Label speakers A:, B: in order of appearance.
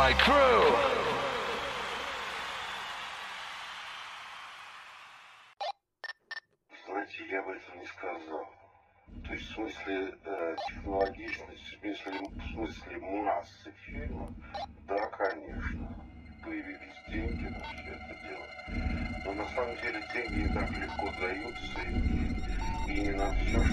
A: my crew.
B: Знаете, я бы этого не сказал. То есть в смысле технологичности, в смысле массы фильма, да, конечно, появились деньги на все это дело. Но на самом деле деньги не так легко даются, и не на все,